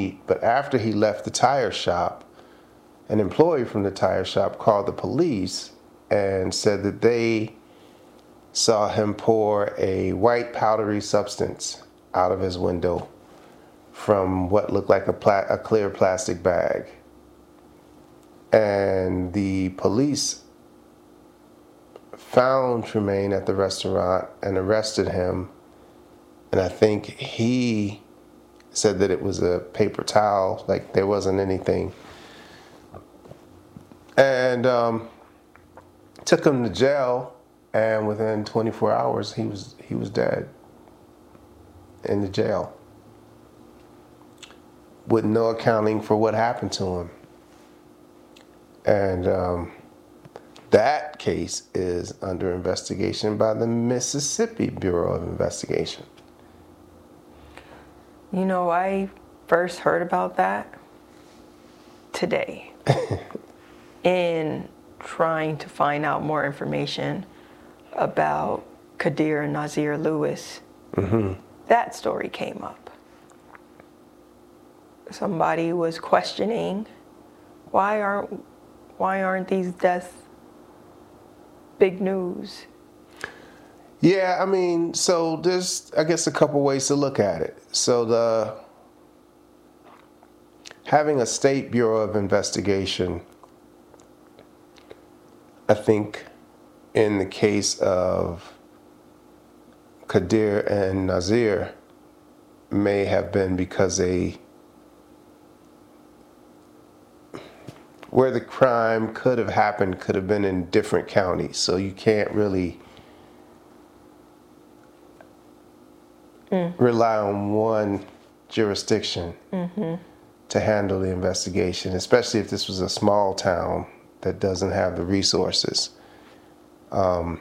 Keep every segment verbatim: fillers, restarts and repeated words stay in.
meet, but after he left the tire shop, an employee from the tire shop called the police and said that they saw him pour a white powdery substance out of his window from what looked like a, pla- a clear plastic bag. And the police found Tremaine at the restaurant and arrested him. And I think he said that it was a paper towel, like there wasn't anything. And um, took him to jail, and within twenty-four hours, he was he was dead in the jail, with no accounting for what happened to him. And um, that case is under investigation by the Mississippi Bureau of Investigation. You know, I first heard about that today in trying to find out more information about Kadir and Nazir Lewis. Mm-hmm. That story came up. Somebody was questioning why aren't why aren't these deaths big news? Yeah, I mean, so there's, I guess, a couple ways to look at it. So the having a state bureau of investigation, I think in the case of Kadir and Nazir, may have been because they, where the crime could have happened could have been in different counties. So you can't really mm. rely on one jurisdiction mm-hmm. to handle the investigation, especially if this was a small town that doesn't have the resources. Um,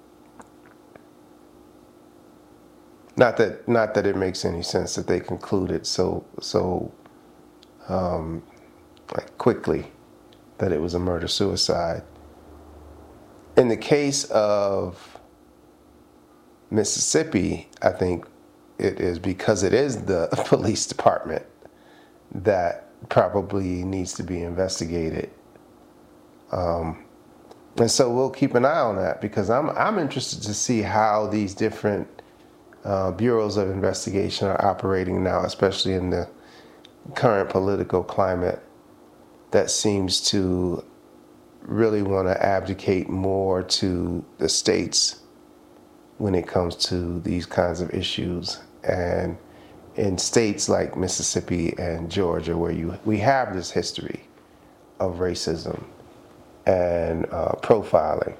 not that not that it makes any sense that they concluded so so um, like quickly that it was a murder-suicide. In the case of Mississippi, I think it is because it is the police department that probably needs to be investigated. Um, and so we'll keep an eye on that, because I'm I'm interested to see how these different uh, bureaus of investigation are operating now, especially in the current political climate that seems to really want to abdicate more to the states when it comes to these kinds of issues. And in states like Mississippi and Georgia, where you we have this history of racism and uh, profiling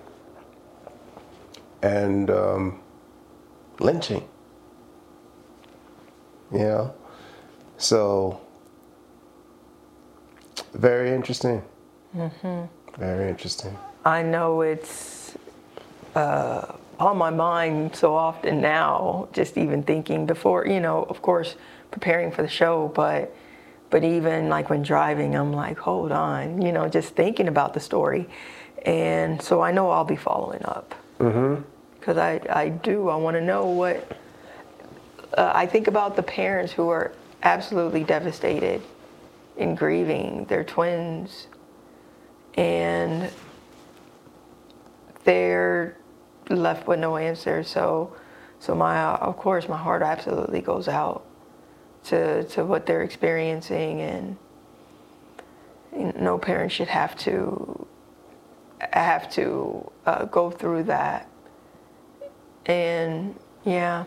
and um, lynching, you know, so very interesting. Mm-hmm. Very interesting. I know it's uh, on my mind so often now, just even thinking before, you know, of course, preparing for the show, but but even like when driving, I'm like, hold on, you know, just thinking about the story. And so I know I'll be following up. Mm-hmm. Because I, I do, I want to know what, uh, I think about the parents who are absolutely devastated in grieving their twins, and they're left with no answer. So, so my, of course, my heart absolutely goes out to to what they're experiencing, and you know, no parent should have to have to uh, go through that. And yeah.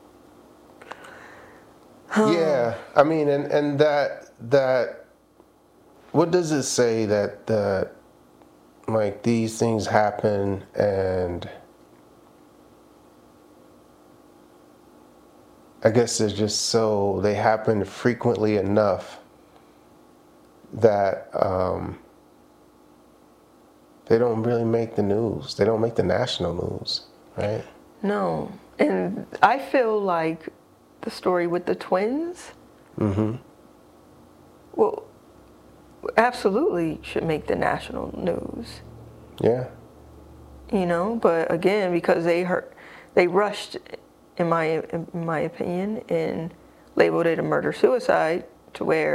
Yeah, I mean, and, and that, that, what does it say that, that, like, these things happen and I guess they're just so, they happen frequently enough that um, they don't really make the news. They don't make the national news, right? No, and I feel like the story with the twins, mm-hmm. well, absolutely should make the national news. Yeah. You know, but again, because they hurt, they rushed, in my in my opinion, and labeled it a murder-suicide, to where